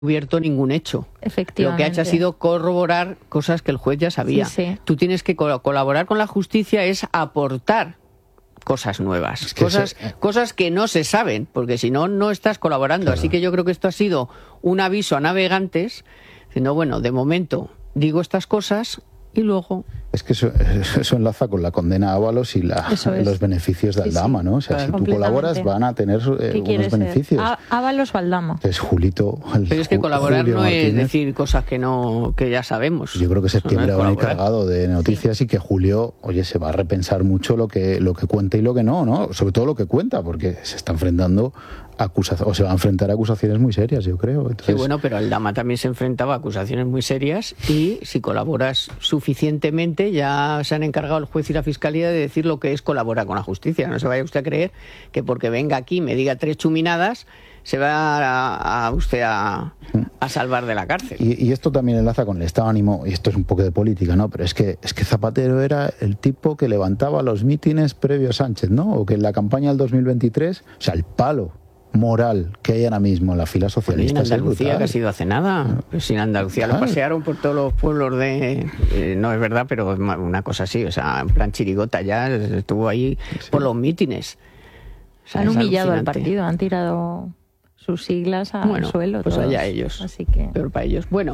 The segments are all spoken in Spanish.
descubierto ningún hecho. Efectivamente. Lo que ha hecho ha sido corroborar cosas que el juez ya sabía. Sí. Tú tienes que colaborar con la justicia, es aportar cosas nuevas, Es que cosas que no se saben, porque si no, no estás colaborando. Claro. Así que yo creo que esto ha sido un aviso a navegantes, diciendo, bueno, de momento digo estas cosas y luego... Es que eso enlaza con la condena a Ábalos y los beneficios de Aldama, ¿no? O sea, si tú colaboras van a tener unos beneficios. Ábalos o Aldama. Es Julito. Pero es que colaborar Julio no es Martínez. decir cosas que ya sabemos. Yo creo que septiembre va a ir cargado de noticias y que Julio, oye, se va a repensar mucho lo que cuenta y lo que no, ¿no? Sobre todo lo que cuenta, porque se está enfrentando o se va a enfrentar a acusaciones muy serias, yo creo. Entonces... Sí, bueno, pero Aldama también se enfrentaba a acusaciones muy serias y si colaboras suficientemente ya se han encargado el juez y la fiscalía de decir lo que es colaborar con la justicia. No se vaya usted a creer que porque venga aquí y me diga 3 chuminadas se va a usted a salvar de la cárcel. Y esto también enlaza con el estado de ánimo, y esto es un poco de política, ¿no? Pero es que Zapatero era el tipo que levantaba los mítines previo a Sánchez, ¿no? O que en la campaña del 2023, o sea, el palo moral que hay ahora mismo en la fila socialista. En Andalucía, que ha sido hace nada. Pues en Andalucía lo pasearon por todos los pueblos no es verdad, pero una cosa así, o sea, en plan chirigota ya estuvo ahí por los mítines. O sea, han humillado al partido, han tirado sus siglas al suelo. Pues todos. allá ellos. Así que... Peor para ellos. Bueno,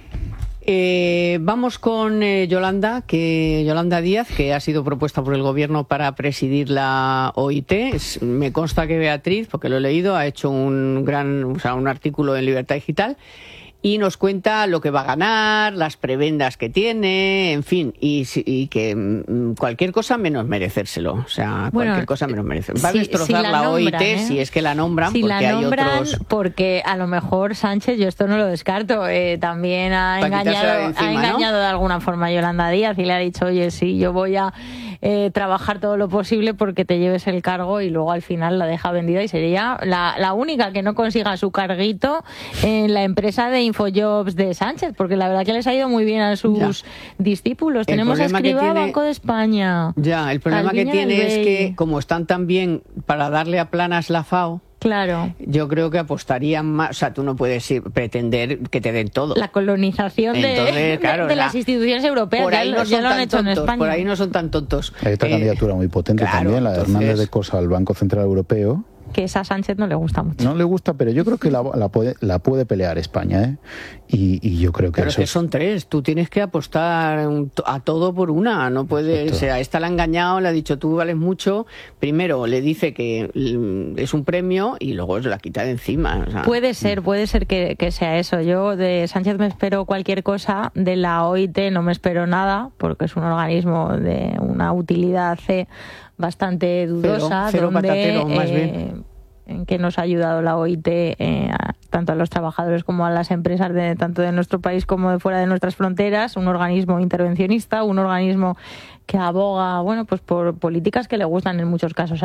vamos con Yolanda Díaz, que ha sido propuesta por el gobierno para presidir la OIT. Me consta que Beatriz, porque lo he leído, ha hecho un artículo en Libertad Digital y nos cuenta lo que va a ganar, las prebendas que tiene, en fin, y que cualquier cosa menos merecérselo. O sea, cualquier cosa menos merecérselo. Va a destrozar la OIT si es que la nombran, si porque la nombran, hay otros... porque a lo mejor Sánchez, yo esto no lo descarto, también ha engañado de alguna forma a Yolanda Díaz y le ha dicho, oye, sí, yo voy a trabajar todo lo posible porque te lleves el cargo, y luego al final la deja vendida y sería la única que no consiga su carguito en la empresa de Infojobs de Sánchez, porque la verdad que les ha ido muy bien a sus discípulos. Tenemos a Escrivá, Banco de España. Ya, el problema que tiene es que como están tan bien para darle a Planas la FAO, claro, yo creo que apostarían más. O sea, tú no puedes pretender que te den todo. La colonización de las instituciones europeas. Por ahí ya lo han hecho en España. Por ahí no son tan tontos. Hay otra candidatura muy potente también, la de Hernández de Cosa al Banco Central Europeo. Que esa a Sánchez no le gusta mucho. No le gusta, pero yo creo que la puede pelear España, ¿eh? Y yo creo que pero eso... que son 3, tú tienes que apostar a todo por una, no puedes... O sea, esta la ha engañado, le ha dicho tú vales mucho, primero le dice que es un premio y luego se la quita de encima. O sea. Puede ser que sea eso. Yo de Sánchez me espero cualquier cosa, de la OIT no me espero nada, porque es un organismo de una utilidad bastante dudosa, cero patatero, más bien. En que nos ha ayudado la OIT tanto a los trabajadores como a las empresas tanto de nuestro país como de fuera de nuestras fronteras, un organismo intervencionista, un organismo que aboga, pues por políticas que le gustan en muchos casos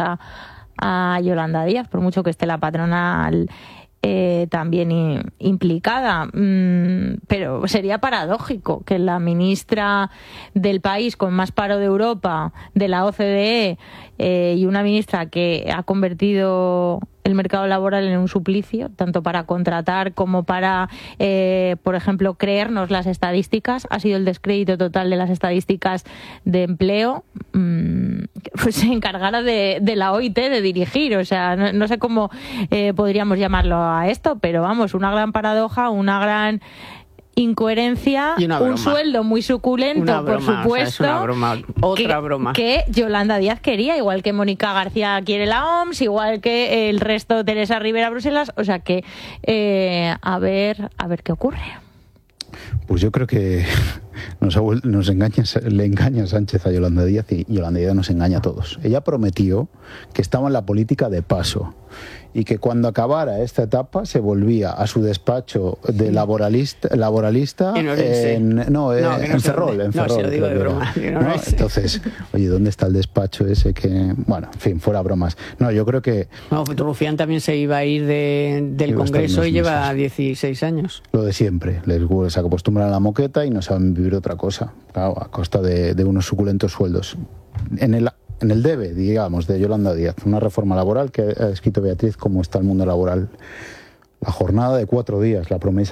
a Yolanda Díaz, por mucho que esté la patronal también implicada, pero sería paradójico que la ministra del país con más paro de Europa, de la OCDE, y una ministra que ha convertido el mercado laboral en un suplicio, tanto para contratar como para, por ejemplo, creernos las estadísticas, ha sido el descrédito total de las estadísticas de empleo, pues se encargara de la OIT de dirigir. O sea, no sé cómo podríamos llamarlo a esto, pero vamos, una gran paradoja, una gran incoherencia, un sueldo muy suculento, por supuesto. O sea, es una broma, otra broma. Que Yolanda Díaz quería, igual que Mónica García quiere la OMS, igual que el resto, Teresa Rivera, Bruselas. O sea que a ver qué ocurre. Pues yo creo que le engaña Sánchez a Yolanda Díaz y Yolanda Díaz nos engaña a todos. Ella prometió que estaba en la política de paso y que cuando acabara esta etapa se volvía a su despacho de laboralista en Ferrol. No, se lo digo de broma. Entonces, oye, ¿dónde está el despacho ese que... Bueno, en fin, fuera bromas. No, yo creo que... No, Rufián también se iba a ir del Congreso y lleva 16 años. Lo de siempre. Se acostumbran a la moqueta y no saben vivir otra cosa. Claro, a costa de unos suculentos sueldos. En el debe, digamos, de Yolanda Díaz, una reforma laboral que ha escrito Beatriz, cómo está el mundo laboral la jornada de 4 días, la promesa